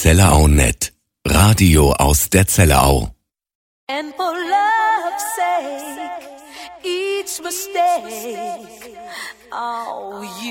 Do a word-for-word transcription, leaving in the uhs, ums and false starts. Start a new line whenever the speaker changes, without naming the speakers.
Zellerau Net. Radio aus der Zellerau.
And for love's sake, each mistake, oh, you